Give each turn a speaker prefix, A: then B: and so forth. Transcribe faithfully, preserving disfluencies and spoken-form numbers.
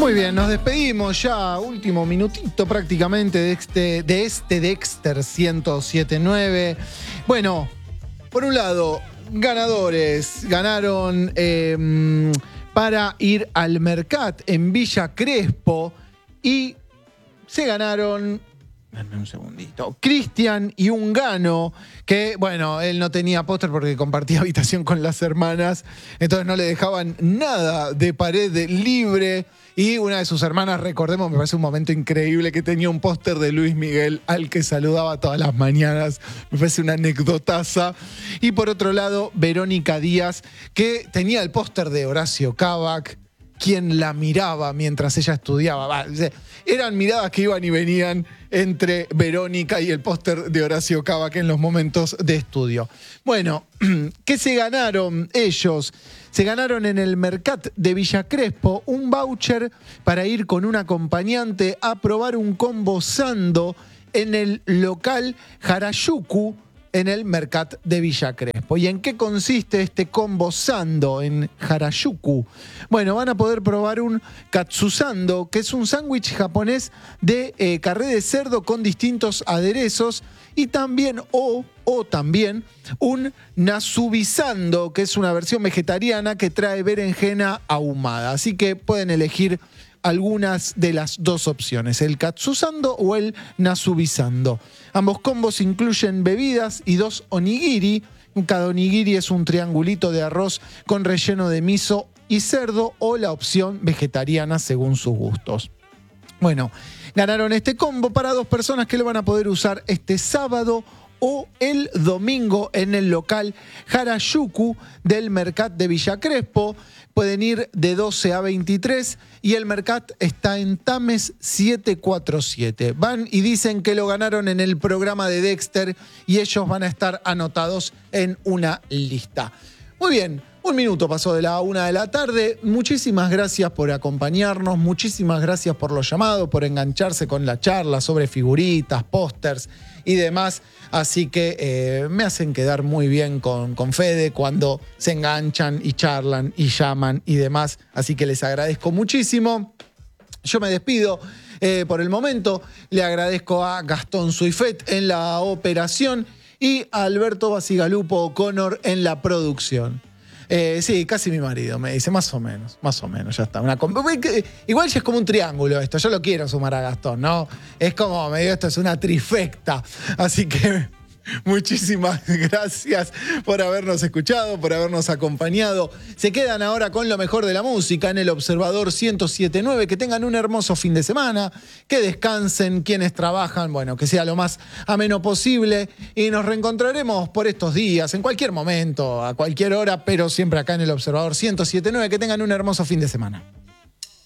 A: Muy bien, nos despedimos ya, último minutito prácticamente de este, de este Dexter ciento siete punto nueve. Bueno, por un lado, ganadores. Ganaron eh, para ir al Mercat en Villa Crespo y se ganaron... Dame un segundito. Cristian y Ungano, que, bueno, él no tenía póster porque compartía habitación con las hermanas, entonces no le dejaban nada de pared libre. Y una de sus hermanas, recordemos, me parece un momento increíble, que tenía un póster de Luis Miguel al que saludaba todas las mañanas. Me parece una anecdotaza. Y por otro lado, Verónica Díaz, que tenía el póster de Horacio Cavac, quien la miraba mientras ella estudiaba. Eran miradas que iban y venían entre Verónica y el póster de Horacio Cavac en los momentos de estudio. Bueno, ¿qué se ganaron ellos? Se ganaron en el Mercat de Villa Crespo un voucher para ir con un acompañante a probar un combo sando en el local Harajuku en el Mercat de Villa Crespo. ¿Y en qué consiste este combo sando en Harajuku? Bueno, van a poder probar un katsusando, que es un sándwich japonés de eh, carré de cerdo con distintos aderezos, y también, o, o también, un nasubisando, que es una versión vegetariana que trae berenjena ahumada. Así que pueden elegir algunas de las dos opciones, el katsusando o el nasubisando. Ambos combos incluyen bebidas y dos onigiri. Cada onigiri es un triangulito de arroz con relleno de miso y cerdo, o la opción vegetariana según sus gustos. Bueno, ganaron este combo para dos personas que lo van a poder usar este sábado o el domingo en el local Harajuku del Mercat de Villa Crespo. Pueden ir de doce a veintitrés y el Mercat está en Tames setecientos cuarenta y siete. Van y dicen que lo ganaron en el programa de Dexter y ellos van a estar anotados en una lista. Muy bien, un minuto pasó de la una de la tarde. Muchísimas gracias por acompañarnos, muchísimas gracias por los llamados, por engancharse con la charla sobre figuritas, pósters y demás. Así que eh, me hacen quedar muy bien con, con Fede cuando se enganchan y charlan y llaman y demás. Así que les agradezco muchísimo. Yo me despido eh, por el momento. Le agradezco a Gastón Suifet en la operación y a Alberto Basigalupo O'Connor en la producción. Eh, sí, casi mi marido, me dice, más o menos, más o menos, ya está. Una, igual ya es como un triángulo esto, yo lo quiero sumar a Gastón, ¿no? Es como, me digo, esto es una trifecta. Así que muchísimas gracias por habernos escuchado, por habernos acompañado. Se quedan ahora con lo mejor de la música en el Observador ciento siete punto nueve. Que tengan un hermoso fin de semana, que descansen quienes trabajan, bueno, que sea lo más ameno posible. Y nos reencontraremos por estos días, en cualquier momento, a cualquier hora, pero siempre acá en el Observador ciento siete punto nueve. Que tengan un hermoso fin de semana.